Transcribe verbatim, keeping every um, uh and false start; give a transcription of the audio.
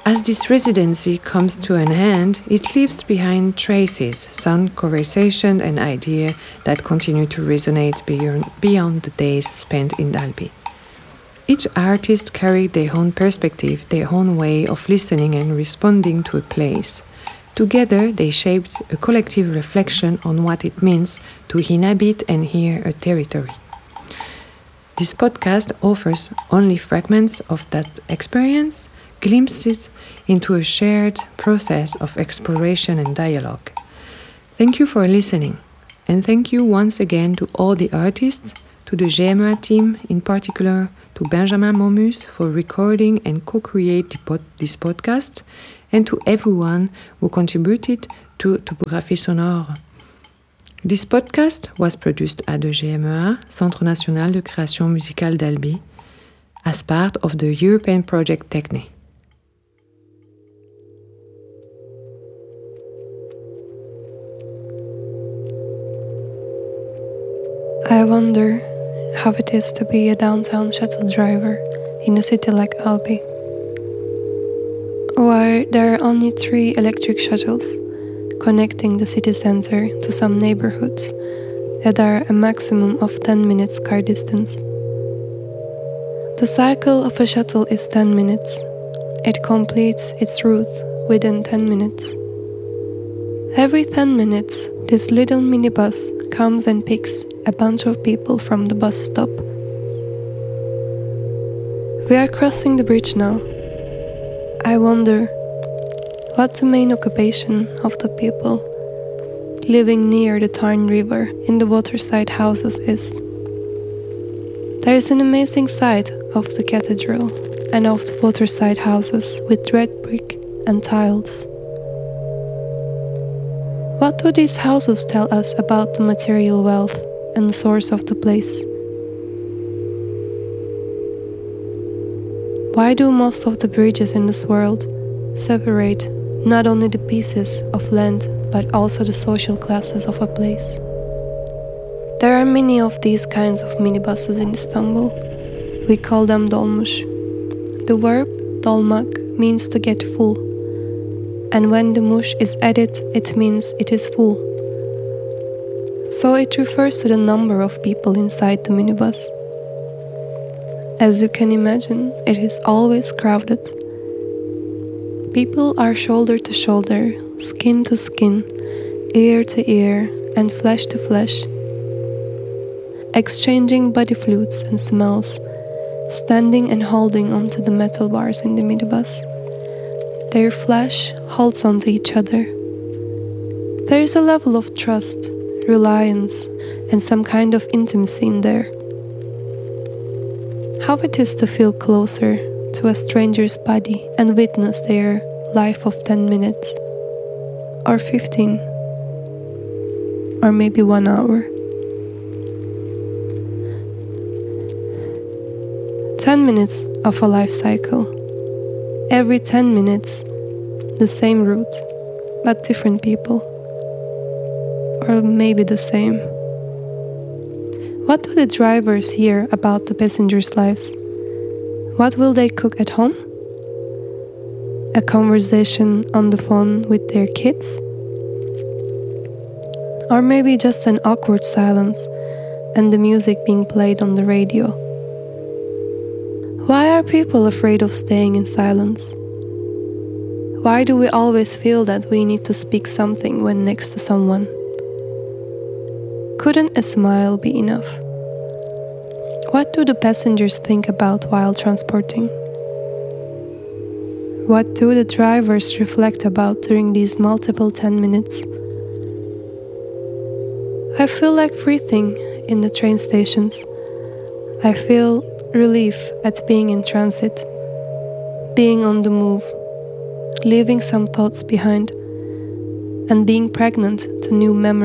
As this residency comes to an end, it leaves behind traces, sound, conversation, and ideas that continue to resonate beyond, beyond the days spent in Dalby. Each artist carried their own perspective, their own way of listening and responding to a place. Together, they shaped a collective reflection on what it means to inhabit and hear a territory. This podcast offers only fragments of that experience, glimpses into a shared process of exploration and dialogue. Thank you for listening, and thank you once again to all the artists, to the G M E A team, in particular to Benjamin Momus for recording and co-create this podcast, and to everyone who contributed to Topographie Sonore. This podcast was produced at the G M E A, Centre National de Création Musicale d'Albi, as part of the European project Techne. I wonder how it is to be a downtown shuttle driver in a city like Albi, where there are only three electric shuttles connecting the city center to some neighborhoods that are a maximum of ten minutes car distance. The cycle of a shuttle is ten minutes. It completes its route within ten minutes. Every ten minutes, this little minibus comes and picks a bunch of people from the bus stop. We are crossing the bridge now. I wonder what the main occupation of the people living near the Tarn River in the waterside houses is. There is an amazing sight of the cathedral and of the waterside houses with red brick and tiles. What do these houses tell us about the material wealth and the source of the place? Why do most of the bridges in this world separate not only the pieces of land but also the social classes of a place? There are many of these kinds of minibuses in Istanbul. We call them dolmuş. The verb dolmak means to get full, and when the mush is added, it means it is full. So it refers to the number of people inside the minibus. As you can imagine, it is always crowded. People are shoulder to shoulder, skin to skin, ear to ear, and flesh to flesh, exchanging body fluids and smells, standing and holding onto the metal bars in the minibus. Their flesh holds onto each other. There is a level of trust, reliance, and some kind of intimacy in there. How it is to feel closer to a stranger's body and witness their life of ten minutes, or fifteen, or maybe one hour. Ten minutes of a life cycle. Every ten minutes, the same route, but different people. Or maybe the same. What do the drivers hear about the passengers' lives? What will they cook at home? A conversation on the phone with their kids? Or maybe just an awkward silence and the music being played on the radio? Why are people afraid of staying in silence? Why do we always feel that we need to speak something when next to someone? Couldn't a smile be enough? What do the passengers think about while transporting? What do the drivers reflect about during these multiple ten minutes? I feel like breathing in the train stations. I feel relief at being in transit, being on the move, leaving some thoughts behind, and being pregnant to new memories.